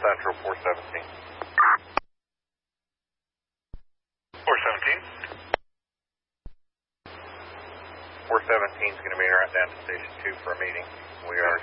Central 417. 417. 417 is going to be right down to Station 2 for a meeting. We are